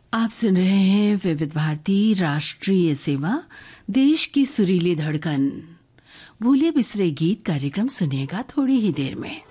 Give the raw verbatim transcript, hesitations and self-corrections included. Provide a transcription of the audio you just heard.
आप सुन रहे हैं विविध भारती राष्ट्रीय सेवा, देश की सुरीली धड़कन। भूले बिसरे गीत कार्यक्रम सुनिएगा थोड़ी ही देर में।